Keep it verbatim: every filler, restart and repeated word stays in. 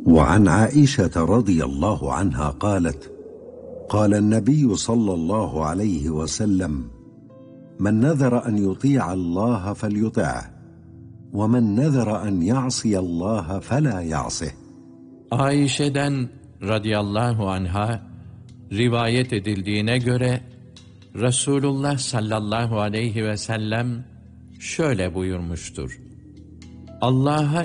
وعن عائشة رضي الله عنها قالت: قال النبي صلى الله عليه وسلم: من نذر أن يطيع الله فليطعه، ومن نذر أن يعصي الله فلا يعصه. Ayşe'den radıyallahu anha rivayet edildiğine göre Resulullah sallallahu aleyhi ve sellem şöyle buyurmuştur: Allah'a